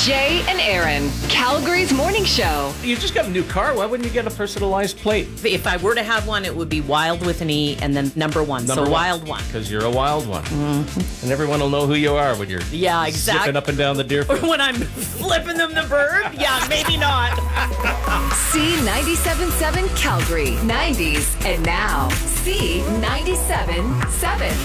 Jay and Aaron, Calgary's morning show. You just got a new car. Why wouldn't you get a personalized plate? If I were to have one, it would be Wild with an E and then number one. Wild one. Because you're a wild one. Mm-hmm. And everyone will know who you are when you're zipping up and down the Deerfield. Or when I'm flipping them the bird. Yeah, maybe not. C97.7 Calgary, 90s, and now C97.7.